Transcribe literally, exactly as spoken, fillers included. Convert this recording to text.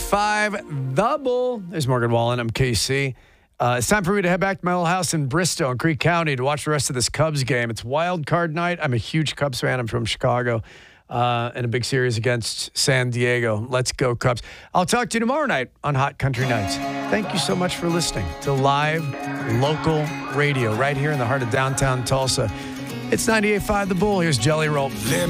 five, The Bull. There's Morgan Wallen. I'm K C. Uh, it's time for me to head back to my old house in Bristow in Creek County to watch the rest of this Cubs game. It's wild card night. I'm a huge Cubs fan. I'm from Chicago. Uh, and a big series against San Diego. Let's go, Cubs. I'll talk to you tomorrow night on Hot Country Nights. Thank you so much for listening to live local radio right here in the heart of downtown Tulsa. It's ninety-eight point five The Bull. Here's Jelly Roll.